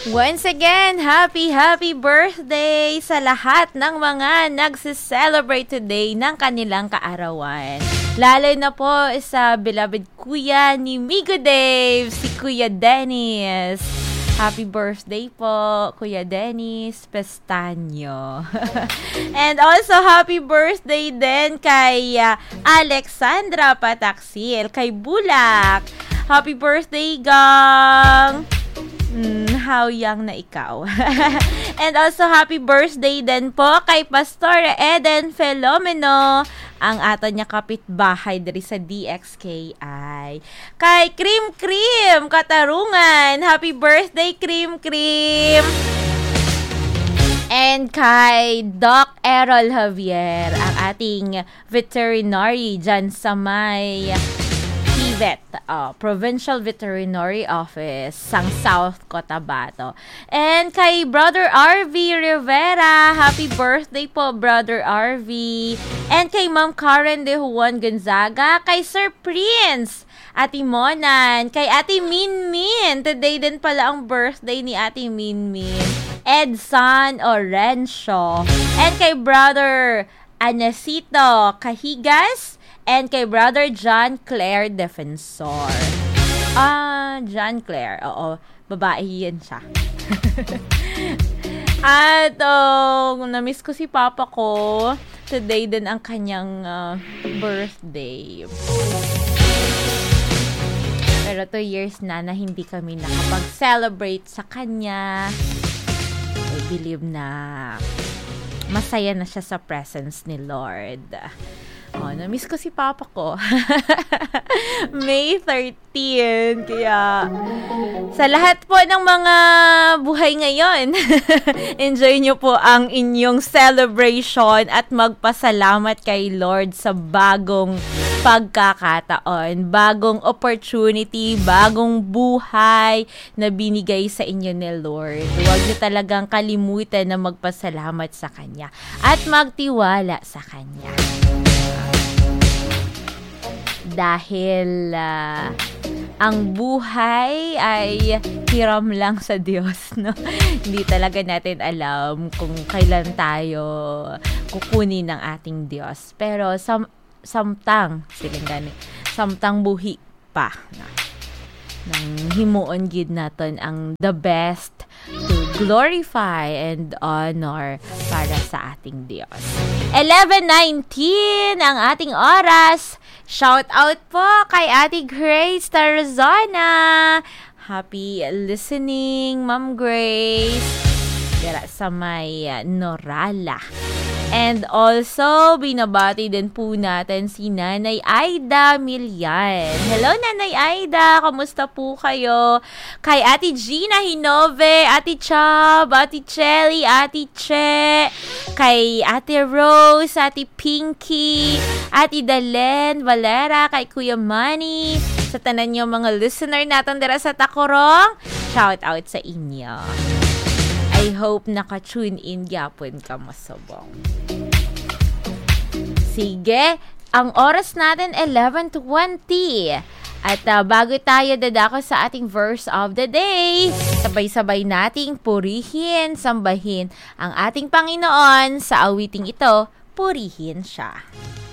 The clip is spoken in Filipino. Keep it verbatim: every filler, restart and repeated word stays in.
Once again, happy, happy birthday sa lahat ng mga nagse-celebrate today ng kanilang kaarawan. Lalo na po sa beloved kuya ni Migo Dave, si Kuya Dennis. Happy birthday po, Kuya Dennis Pestaño. And also, happy birthday din kay uh, Alexandra Pataksil, kay Bulak. Happy birthday, gang! Mm, how young na ikaw. And also, happy birthday din po kay Pastor Eden Felomeno, ang ato niya kapitbahay diri sa D X K I. Kay Cream Cream Katarungan, happy birthday, Cream Cream! And kay Doc Errol Javier, ang ating veterinary dyan sa may Vet, uh, Provincial Veterinary Office, sang South Cotabato. And kay Brother R V Rivera, happy birthday po, Brother R V. And kay Ma'am Karen De Juan Gonzaga, kay Sir Prince, Ate Monan, kay Ate Minmin. Today din pala ang birthday ni Ate Minmin. Edson Orencio. And kay Brother Anacito Cahigas. And kay Brother John Claire Defensor. Ah, John Claire. Oo, babae yan siya. At, oh, na-miss ko si Papa ko. Today din ang kanyang uh, birthday. Pero two years na na hindi kami nakapag-celebrate sa kanya. I believe na masaya na siya sa presence ni Lord. Oh, na-miss ko si Papa ko. May thirteenth. Kaya, sa lahat po ng mga buhay ngayon, enjoy nyo po ang inyong celebration at magpasalamat kay Lord sa bagong pagkakataon, bagong opportunity, bagong buhay na binigay sa inyo ni Lord. Huwag nyo talagang kalimutan na magpasalamat sa Kanya at magtiwala sa Kanya. Dahil uh, ang buhay ay hiram lang sa Diyos, no? Hindi talaga natin alam kung kailan tayo kukunin ng ating Diyos. Pero sam samtang silang gani, samtang buhi pa, no? Nang himuon gid naton ang the best to glorify and honor para sa ating Diyos. eleven nineteen ang ating oras. Shout out po kay Ate Grace Tarazona. Happy listening, Ma'am Grace. Dira sa may uh, Norala. And also, binabati din po natin si Nanay Aida Milian. Hello, Nanay Aida. Kamusta po kayo? Kay Ate Gina Hinove, Ate Chab, Ate Chelly, Ate Che, kay Ate Rose, Ate Pinky, Ate Dalen, Valera, kay Kuya Manny, sa tanan nyo mga listener natin dira sa Tacorong, shout out sa inyo. I hope naka-tune in gyapon ka masabong. Sige, ang oras natin eleven twenty. At uh, bago tayo dadako sa ating verse of the day, sabay-sabay nating purihin, sambahin ang ating Panginoon sa awiting ito, purihin siya.